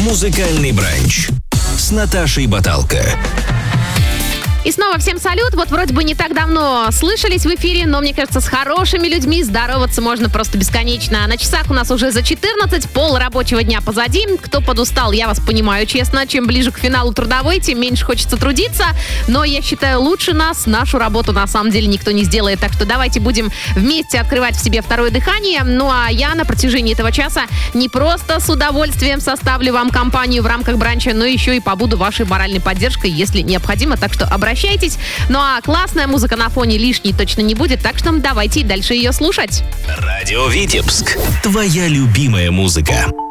Музыкальный бранч с Наташей Баталко. И снова всем салют. Вот вроде бы не так давно слышались в эфире, но мне кажется, с хорошими людьми здороваться можно просто бесконечно. На часах у нас уже за 14, пол рабочего дня позади. Кто подустал, я вас понимаю, честно. Чем ближе к финалу трудовой, тем меньше хочется трудиться. Но я считаю, лучше нас нашу работу на самом деле никто не сделает. Так что давайте будем вместе открывать в себе второе дыхание. Ну а я на протяжении этого часа не просто с удовольствием составлю вам компанию в рамках бранча, но еще и побуду вашей моральной поддержкой, если необходимо. Так что обращайтесь. Ну а классная музыка на фоне лишней точно не будет, так что давайте дальше ее слушать. Радио Витебск. Твоя любимая музыка.